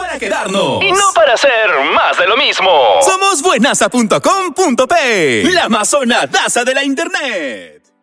para quedarnos. Y no para hacer más de lo mismo. Somos buenaza.com.p, la amazonadaza de la internet.